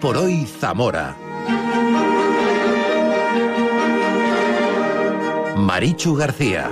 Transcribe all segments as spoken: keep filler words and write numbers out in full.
por hoy Zamora. Marichu García.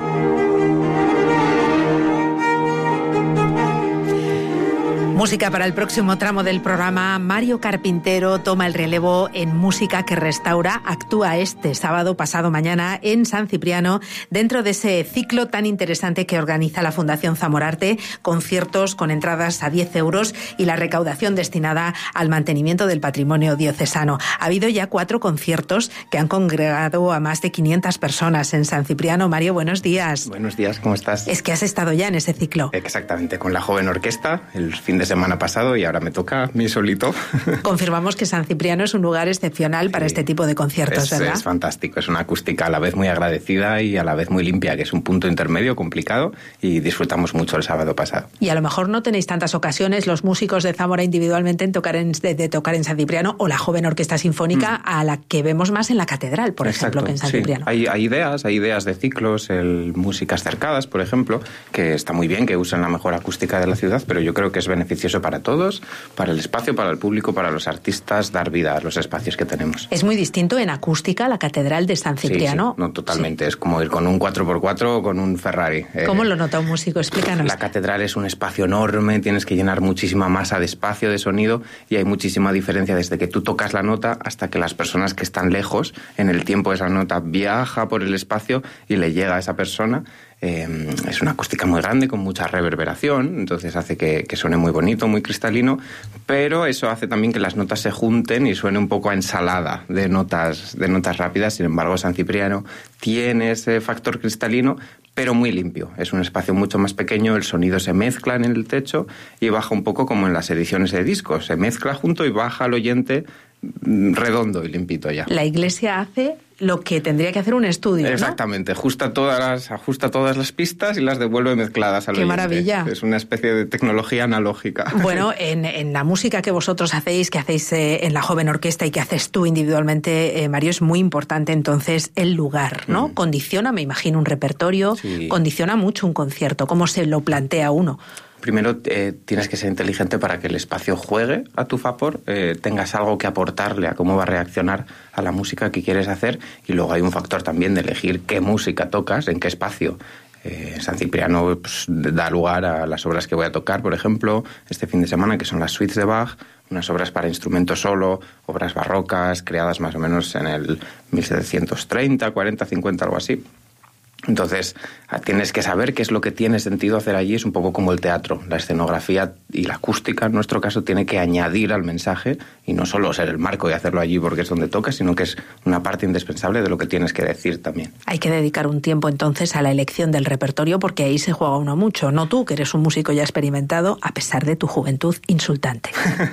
Música para el próximo tramo del programa. Mario Carpintero toma el relevo en Música que Restaura. Actúa este sábado, pasado mañana, en San Cipriano, dentro de ese ciclo tan interesante que organiza la Fundación Zamorarte, conciertos con entradas a diez euros y la recaudación destinada al mantenimiento del patrimonio diocesano. Ha habido ya cuatro conciertos que han congregado a más de quinientas personas en San Cipriano. Mario, buenos días. Buenos días, ¿cómo estás? Es que has estado ya en ese ciclo. Exactamente, con la Joven Orquesta, el fin de semana pasado, y ahora me toca a mí solito. Confirmamos que San Cipriano es un lugar excepcional para sí, este tipo de conciertos, es, ¿verdad? Es fantástico, es una acústica a la vez muy agradecida y a la vez muy limpia, que es un punto intermedio complicado, y disfrutamos mucho el sábado pasado. Y a lo mejor no tenéis tantas ocasiones los músicos de Zamora individualmente en tocar en, de, de tocar en San Cipriano, o la Joven Orquesta Sinfónica, mm. a la que vemos más en la Catedral, por Exacto, ejemplo, que en San sí. Cipriano. Hay, hay ideas, hay ideas de ciclos, el músicas cercadas, por ejemplo, que está muy bien, que usan la mejor acústica de la ciudad, pero yo creo que es beneficioso para todos, para el espacio, para el público, para los artistas, dar vida a los espacios que tenemos. Es muy distinto en acústica la Catedral de San Cipriano. Sí, sí, no, totalmente. Sí. Es como ir con un cuatro por cuatro o con un Ferrari. ¿Cómo eh, lo nota un músico? Explícanos. La Catedral es un espacio enorme, tienes que llenar muchísima masa de espacio, de sonido, y hay muchísima diferencia desde que tú tocas la nota hasta que las personas que están lejos, en el tiempo esa nota viaja por el espacio y le llega a esa persona. Eh, es una acústica muy grande, con mucha reverberación, entonces hace que, que suene muy bonito, muy cristalino, pero eso hace también que las notas se junten y suene un poco a ensalada de notas, de notas rápidas. Sin embargo, San Cipriano tiene ese factor cristalino, pero muy limpio. Es un espacio mucho más pequeño, el sonido se mezcla en el techo y baja un poco como en las ediciones de discos, se mezcla junto y baja al oyente redondo y limpito ya. La Iglesia hace lo que tendría que hacer un estudio, ¿no? Exactamente, ajusta todas las, ajusta todas las pistas y las devuelve mezcladas al ¡Qué oyente. maravilla! Es una especie de tecnología analógica. Bueno, en, en la música que vosotros hacéis, que hacéis eh, en la Joven Orquesta y que haces tú individualmente, eh, Mario, es muy importante entonces el lugar, ¿no? Mm. Condiciona, me imagino, un repertorio, sí. Condiciona mucho un concierto. ¿Cómo se lo plantea uno? Primero eh, tienes que ser inteligente para que el espacio juegue a tu favor, eh, tengas algo que aportarle a cómo va a reaccionar a la música que quieres hacer, y luego hay un factor también de elegir qué música tocas, en qué espacio. Eh, San Cipriano pues, da lugar a las obras que voy a tocar, por ejemplo, este fin de semana, que son las suites de Bach, unas obras para instrumento solo, obras barrocas, creadas más o menos en el mil setecientos treinta, cuarenta, cincuenta, algo así. Entonces, tienes que saber qué es lo que tiene sentido hacer allí. Es un poco como el teatro. La escenografía y la acústica, en nuestro caso, tiene que añadir al mensaje y no solo ser el marco y hacerlo allí porque es donde toca, sino que es una parte indispensable de lo que tienes que decir también. Hay que dedicar un tiempo, entonces, a la elección del repertorio, porque ahí se juega uno mucho. No tú, que eres un músico ya experimentado, a pesar de tu juventud insultante.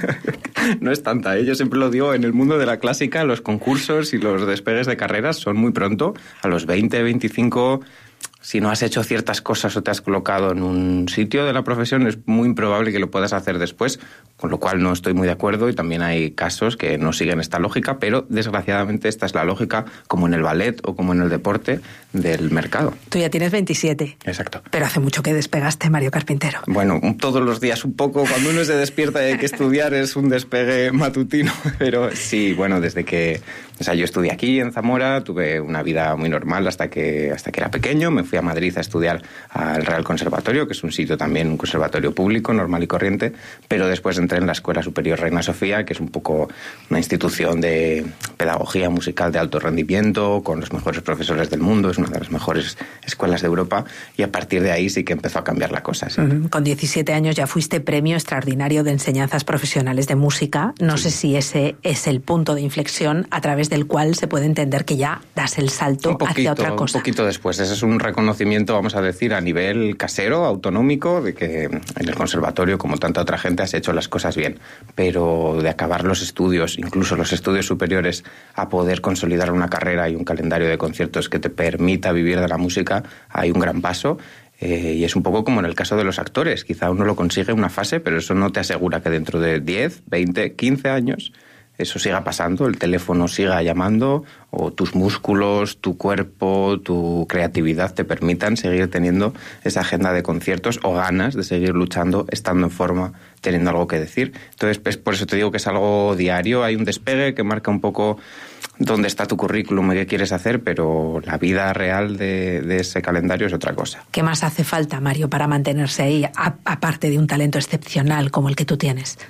No es tanta, ¿eh? Yo siempre lo digo, en el mundo de la clásica, los concursos y los despegues de carreras son muy pronto, a los veinte, veinticinco... Si no has hecho ciertas cosas o te has colocado en un sitio de la profesión, es muy improbable que lo puedas hacer después, con lo cual no estoy muy de acuerdo, y también hay casos que no siguen esta lógica, pero desgraciadamente esta es la lógica, como en el ballet o como en el deporte, del mercado. Tú ya tienes veintisiete. Exacto. Pero hace mucho que despegaste, Mario Carpintero. Bueno, todos los días un poco, cuando uno se despierta y hay que estudiar es un despegue matutino, pero sí, bueno, desde que... O sea, yo estudié aquí en Zamora, tuve una vida muy normal hasta que, hasta que era pequeño, me fui a Madrid a estudiar al Real Conservatorio, que es un sitio también, un conservatorio público, normal y corriente, pero después entré en la Escuela Superior Reina Sofía, que es un poco una institución de pedagogía musical de alto rendimiento, con los mejores profesores del mundo, es una de las mejores escuelas de Europa, y a partir de ahí sí que empezó a cambiar la cosa. ¿Sí? Uh-huh. Con diecisiete años ya fuiste premio extraordinario de enseñanzas profesionales de música. No sí. sé si ese es el punto de inflexión a través del cual se puede entender que ya das el salto poquito, hacia otra cosa. Un poquito después. Ese es un reconocimiento, vamos a decir, a nivel casero, autonómico, de que en el conservatorio, como tanta otra gente, has hecho las cosas bien. Pero de acabar los estudios, incluso los estudios superiores, a poder consolidar una carrera y un calendario de conciertos que te permita vivir de la música, hay un gran paso. Eh, y es un poco como en el caso de los actores. Quizá uno lo consigue en una fase, pero eso no te asegura que dentro de diez, veinte, quince años eso siga pasando, el teléfono siga llamando, o tus músculos, tu cuerpo, tu creatividad te permitan seguir teniendo esa agenda de conciertos o ganas de seguir luchando, estando en forma, teniendo algo que decir. Entonces, pues, por eso te digo que es algo diario, hay un despegue que marca un poco dónde está tu currículum y qué quieres hacer, pero la vida real de, de ese calendario es otra cosa. ¿Qué más hace falta, Mario, para mantenerse ahí, a, aparte de un talento excepcional como el que tú tienes?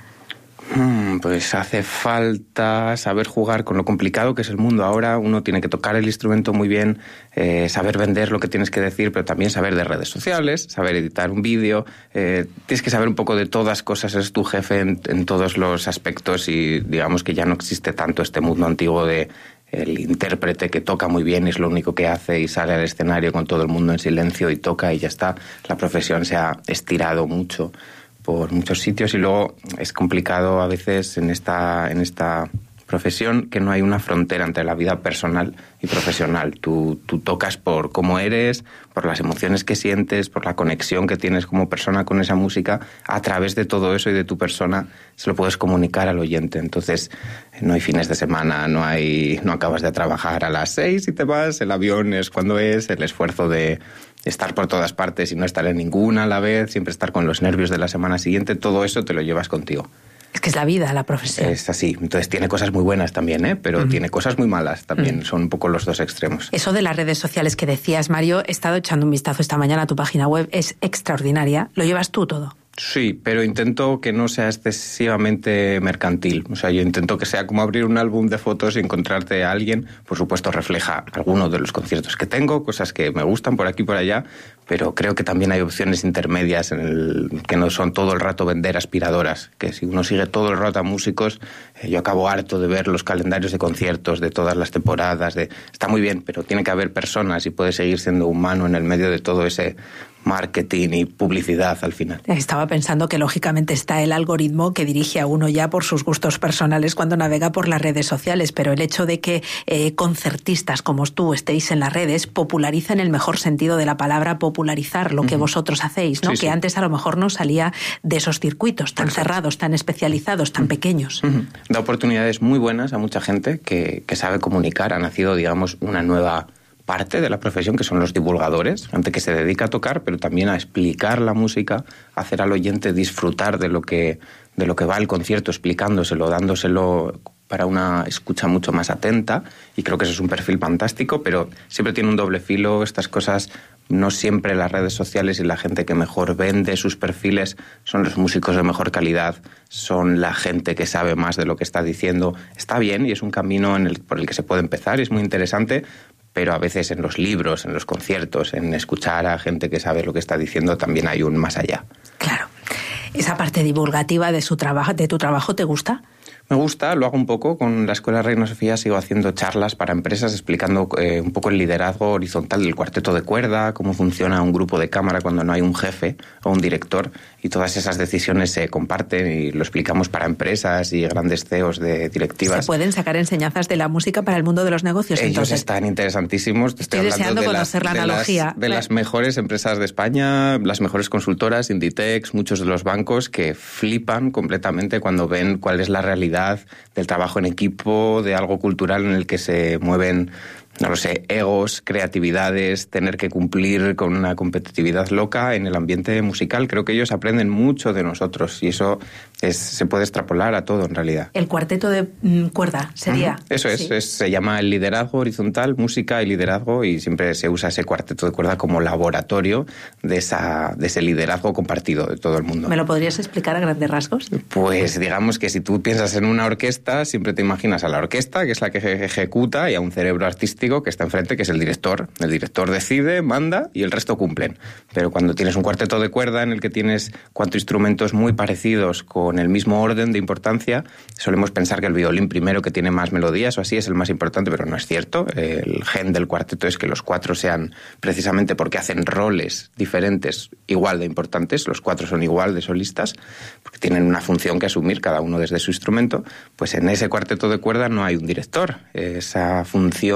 Hmm, pues hace falta saber jugar con lo complicado que es el mundo ahora. Uno tiene que tocar el instrumento muy bien, eh, saber vender lo que tienes que decir, pero también saber de redes sociales, saber editar un vídeo. Eh, tienes que saber un poco de todas cosas, eres tu jefe en, en todos los aspectos y digamos que ya no existe tanto este mundo antiguo de el intérprete que toca muy bien, es lo único que hace y sale al escenario con todo el mundo en silencio y toca y ya está. La profesión se ha estirado mucho por muchos sitios y luego es complicado a veces en esta, en esta profesión que no hay una frontera entre la vida personal y profesional. Tú, tú tocas por cómo eres, por las emociones que sientes, por la conexión que tienes como persona con esa música. A través de todo eso y de tu persona se lo puedes comunicar al oyente. Entonces no hay fines de semana, no hay, no acabas de trabajar a las seis y te vas, el avión es cuando es, el esfuerzo de estar por todas partes y no estar en ninguna a la vez, siempre estar con los nervios de la semana siguiente, todo eso te lo llevas contigo. Es que es la vida, la profesión. Es así. Entonces tiene cosas muy buenas también, ¿eh? Pero uh-huh. tiene cosas muy malas también. Uh-huh. Son un poco los dos extremos. Eso de las redes sociales que decías, Mario, he estado echando un vistazo esta mañana a tu página web. Es extraordinaria. ¿Lo llevas tú todo? Sí, pero intento que no sea excesivamente mercantil. O sea, yo intento que sea como abrir un álbum de fotos y encontrarte a alguien. Por supuesto, refleja algunos de los conciertos que tengo, cosas que me gustan por aquí y por allá, pero creo que también hay opciones intermedias en el que no son todo el rato vender aspiradoras, que si uno sigue todo el rato a músicos, eh, yo acabo harto de ver los calendarios de conciertos de todas las temporadas. De... Está muy bien, pero tiene que haber personas y puede seguir siendo humano en el medio de todo ese marketing y publicidad al final. Estaba pensando que lógicamente está el algoritmo que dirige a uno ya por sus gustos personales cuando navega por las redes sociales, pero el hecho de que eh, concertistas como tú estéis en las redes populariza en el mejor sentido de la palabra popularizar lo que uh-huh. vosotros hacéis, ¿no? Sí, que sí. Antes a lo mejor no salía de esos circuitos tan Perfecto. cerrados, tan especializados, tan uh-huh. pequeños. Uh-huh. Da oportunidades muy buenas a mucha gente que, que sabe comunicar. Ha nacido, digamos, una nueva parte de la profesión, que son los divulgadores, gente que se dedica a tocar, pero también a explicar la música, a hacer al oyente disfrutar de lo que, de lo que va el concierto, explicándoselo, dándoselo para una escucha mucho más atenta, y creo que eso es un perfil fantástico, pero siempre tiene un doble filo. Estas cosas, no siempre las redes sociales y la gente que mejor vende sus perfiles son los músicos de mejor calidad, son la gente que sabe más de lo que está diciendo. Está bien y es un camino en el, por el que se puede empezar, y es muy interesante, pero a veces en los libros, en los conciertos, en escuchar a gente que sabe lo que está diciendo, también hay un más allá. Claro. ¿Esa parte divulgativa de su trabajo, de tu trabajo, te gusta? Me gusta, lo hago un poco. Con la Escuela Reina Sofía sigo haciendo charlas para empresas explicando eh, un poco el liderazgo horizontal del cuarteto de cuerda, cómo funciona un grupo de cámara cuando no hay un jefe o un director, y todas esas decisiones se comparten y lo explicamos para empresas y grandes C E Os de directivas. Se pueden sacar enseñanzas de la música para el mundo de los negocios. Ellos entonces. están interesantísimos. Te estoy, estoy deseando de conocer las, la analogía. De, las, de las mejores empresas de España, las mejores consultoras, Inditex, muchos de los bancos que flipan completamente cuando ven cuál es la realidad del trabajo en equipo, de algo cultural en el que se mueven, no lo sé, egos, creatividades, tener que cumplir con una competitividad loca en el ambiente musical. Creo que ellos aprenden mucho de nosotros y eso es, se puede extrapolar a todo en realidad. El cuarteto de mm, cuerda sería. Uh-huh. Eso es, sí. es, se llama el liderazgo horizontal, música y liderazgo, y siempre se usa ese cuarteto de cuerda como laboratorio de, esa, de ese liderazgo compartido de todo el mundo. ¿Me lo podrías explicar a grandes rasgos? Pues digamos que si tú piensas en una orquesta, siempre te imaginas a la orquesta, que es la que ejecuta, y a un cerebro artístico que está enfrente, que es el director. El director decide, manda y el resto cumplen. Pero cuando tienes un cuarteto de cuerda en el que tienes cuatro instrumentos muy parecidos con el mismo orden de importancia, solemos pensar que el violín primero, que tiene más melodías o así, es el más importante, pero no es cierto. El gen del cuarteto es que los cuatro sean, precisamente porque hacen roles diferentes, igual de importantes, los cuatro son igual de solistas, porque tienen una función que asumir cada uno desde su instrumento. Pues en ese cuarteto de cuerda no hay un director. Esa función de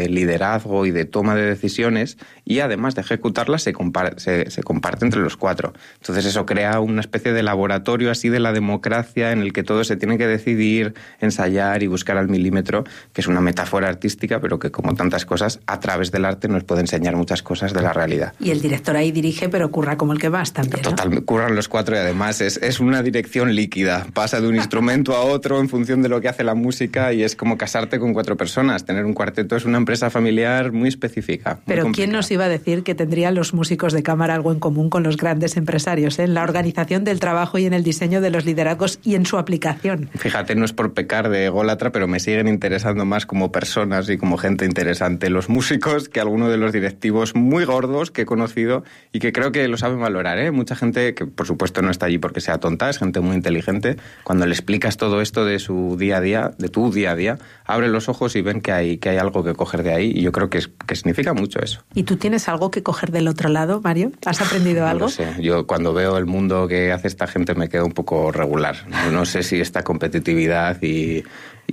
de liderazgo y de toma de decisiones, y además de ejecutarlas se, compar- se, se comparte entre los cuatro. Entonces eso crea una especie de laboratorio así de la democracia en el que todo se tiene que decidir, ensayar y buscar al milímetro, que es una metáfora artística, pero que como tantas cosas, a través del arte nos puede enseñar muchas cosas de la realidad. Y el director ahí dirige, pero curra como el que más también, ¿no? Total, curran los cuatro y además es, es una dirección líquida. Pasa de un instrumento a otro en función de lo que hace la música y es como casarte con cuatro personas. Tener un cuarteto es una empresa familiar muy específica. Muy Pero complicada. ¿quién nos iba a decir que tendrían los músicos de cámara algo en común con los grandes empresarios, ¿eh? En la organización del trabajo y en el diseño de los liderazgos y en su aplicación? Fíjate, no es por pecar de ególatra, pero me siguen interesando más como personas y como gente interesante los músicos que algunos de los directivos muy gordos que he conocido y que creo que lo saben valorar, ¿eh? Mucha gente que por supuesto no está allí porque sea tonta, es gente muy inteligente. Cuando le explicas todo esto de su día a día, de tu día a día, abre los ojos y ven que hay, que hay algo que coger de ahí y yo creo que, es, que significa mucho eso. ¿Y tú tienes algo que coger del otro lado, Mario? ¿Has aprendido algo? No lo sé. Yo cuando veo el mundo que hace esta gente me quedo un poco regular. No, no sé si esta competitividad y,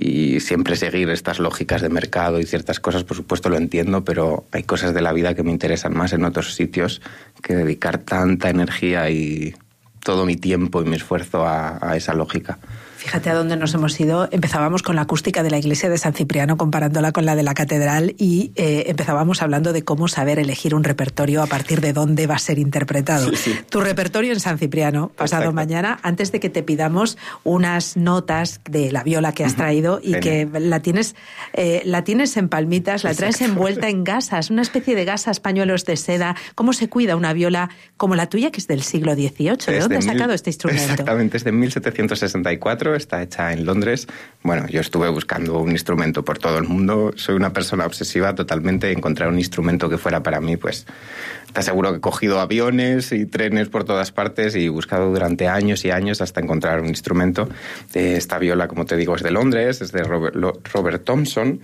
y siempre seguir estas lógicas de mercado y ciertas cosas, por supuesto lo entiendo, pero hay cosas de la vida que me interesan más en otros sitios que dedicar tanta energía y todo mi tiempo y mi esfuerzo a, a esa lógica. Fíjate a dónde nos hemos ido. Empezábamos con la acústica de la iglesia de San Cipriano, comparándola con la de la catedral, y eh, empezábamos hablando de cómo saber elegir un repertorio a partir de dónde va a ser interpretado. Sí, sí. Tu repertorio en San Cipriano, pasado Exacto. mañana, antes de que te pidamos unas notas de la viola que has traído y Venga. que la tienes, eh, la tienes en palmitas, la Exacto. traes envuelta en gasas, una especie de gasas, pañuelos de seda. ¿Cómo se cuida una viola como la tuya, que es del siglo dieciocho? ¿De es dónde has sacado mil... este instrumento? Exactamente, es de mil setecientos sesenta y cuatro. Está hecha en Londres. Bueno, yo estuve buscando un instrumento por todo el mundo. Soy una persona obsesiva totalmente. Encontrar un instrumento que fuera para mí, pues te aseguro que he cogido aviones y trenes por todas partes y he buscado durante años y años hasta encontrar un instrumento. Esta viola, como te digo, es de Londres, es de Robert, Robert Thompson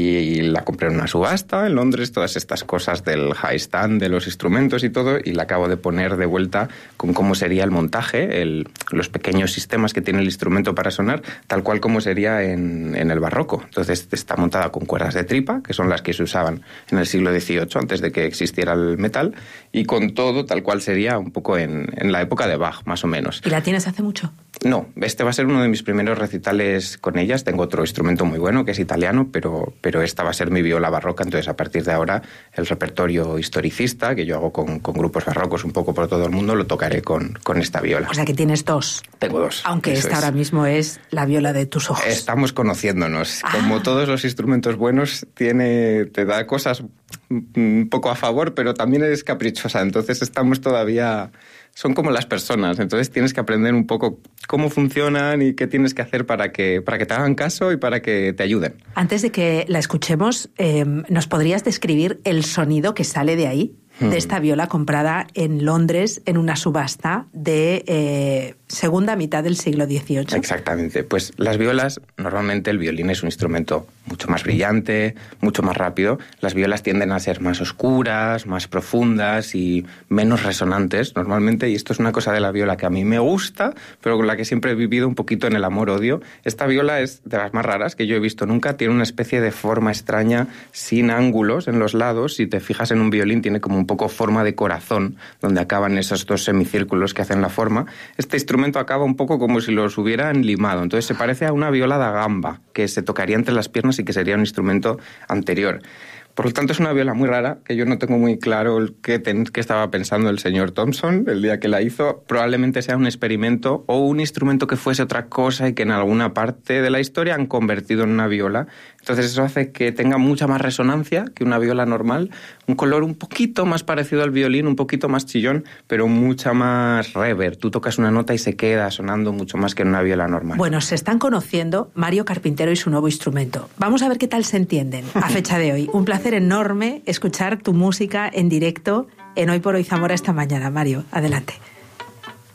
y la compré en una subasta en Londres, todas estas cosas del high stand, de los instrumentos y todo, y la acabo de poner de vuelta con cómo sería el montaje, el, los pequeños sistemas que tiene el instrumento para sonar, tal cual como sería en, en el barroco. Entonces está montada con cuerdas de tripa, que son las que se usaban en el siglo dieciocho, antes de que existiera el metal, y con todo tal cual sería un poco en, en la época de Bach, más o menos. ¿Y la tienes hace mucho? No, este va a ser uno de mis primeros recitales con ellas. Tengo otro instrumento muy bueno, que es italiano, pero, pero esta va a ser mi viola barroca. Entonces, a partir de ahora, el repertorio historicista, que yo hago con, con grupos barrocos un poco por todo el mundo, lo tocaré con, con esta viola. O sea, que tienes dos. Tengo dos. Aunque esta es. ahora mismo es la viola de tus ojos. Estamos conociéndonos. Ah. Como todos los instrumentos buenos, tiene, te da cosas un poco a favor, pero también eres caprichosa. Entonces, estamos todavía... Son como las personas, entonces tienes que aprender un poco cómo funcionan y qué tienes que hacer para que, para que te hagan caso y para que te ayuden. Antes de que la escuchemos, eh, ¿nos podrías describir el sonido que sale de ahí? De esta viola comprada en Londres en una subasta de eh, segunda mitad del siglo dieciocho. Exactamente. Pues las violas, normalmente el violín es un instrumento mucho más brillante, mucho más rápido. Las violas tienden a ser más oscuras, más profundas y menos resonantes normalmente. Y esto es una cosa de la viola que a mí me gusta, pero con la que siempre he vivido un poquito en el amor-odio. Esta viola es de las más raras que yo he visto nunca. Tiene una especie de forma extraña, sin ángulos en los lados. Si te fijas en un violín, tiene como un poco forma de corazón, donde acaban esos dos semicírculos que hacen la forma. Este instrumento acaba un poco como si los hubieran limado, entonces se parece a una viola da gamba, que se tocaría entre las piernas y que sería un instrumento anterior. Por lo tanto, es una viola muy rara, que yo no tengo muy claro qué, ten, qué estaba pensando el señor Thompson el día que la hizo. Probablemente sea un experimento o un instrumento que fuese otra cosa y que en alguna parte de la historia han convertido en una viola. Entonces eso hace que tenga mucha más resonancia que una viola normal, un color un poquito más parecido al violín, un poquito más chillón, pero mucha más reverb. Tú tocas una nota y se queda sonando mucho más que en una viola normal. Bueno, se están conociendo Mario Carpintero y su nuevo instrumento. Vamos a ver qué tal se entienden a fecha de hoy. Un placer enorme escuchar tu música en directo en Hoy por Hoy Zamora esta mañana. Mario, adelante.